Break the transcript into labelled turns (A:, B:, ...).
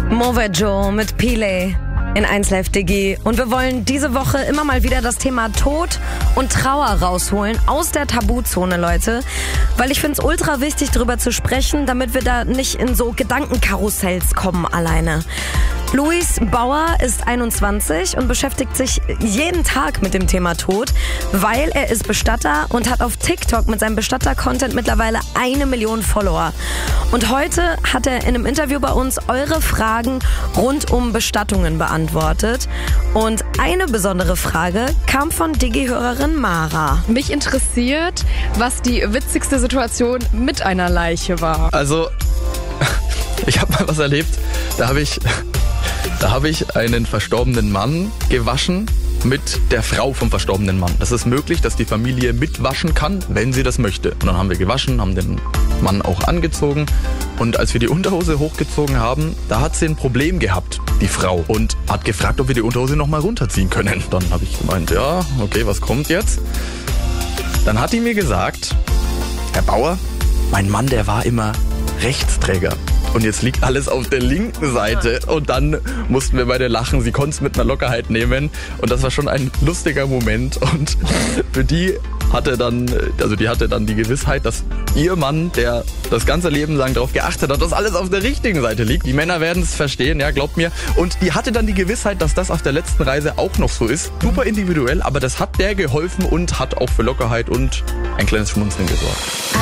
A: Movejo mit Pile in 1Live Digi. Und wir wollen diese Woche immer mal wieder das Thema Tod und Trauer rausholen aus der Tabuzone, Leute. Weil ich finde es ultra wichtig, darüber zu sprechen, damit wir da nicht in so Gedankenkarussells kommen alleine. Luis Bauer ist 21 und beschäftigt sich jeden Tag mit dem Thema Tod, weil er ist Bestatter und hat auf TikTok mit seinem Bestatter-Content mittlerweile 1 Million Follower. Und heute hat er in einem Interview bei uns eure Fragen rund um Bestattungen beantwortet. Und eine besondere Frage kam von Digi-Hörerin Mara.
B: Mich interessiert, was die witzigste Situation mit einer Leiche war.
C: Also, ich habe mal was erlebt, da habe ich einen verstorbenen Mann gewaschen mit der Frau vom verstorbenen Mann. Das ist möglich, dass die Familie mitwaschen kann, wenn sie das möchte. Und dann haben wir gewaschen, haben den Mann auch angezogen. Und als wir die Unterhose hochgezogen haben, da hat sie ein Problem gehabt, die Frau. Und hat gefragt, ob wir die Unterhose nochmal runterziehen können. Dann habe ich gemeint, ja, okay, was kommt jetzt? Dann hat die mir gesagt, Herr Bauer, mein Mann, der war immer Rechtsträger. Und jetzt liegt alles auf der linken Seite. Und dann mussten wir beide lachen. Sie konnte es mit einer Lockerheit nehmen. Und das war schon ein lustiger Moment. Und für die hatte dann die Gewissheit, dass ihr Mann, der das ganze Leben lang darauf geachtet hat, dass alles auf der richtigen Seite liegt. Die Männer werden es verstehen, ja, glaubt mir. Und die hatte dann die Gewissheit, dass das auf der letzten Reise auch noch so ist. Super individuell, aber das hat der geholfen und hat auch für Lockerheit und ein kleines Schmunzeln gesorgt.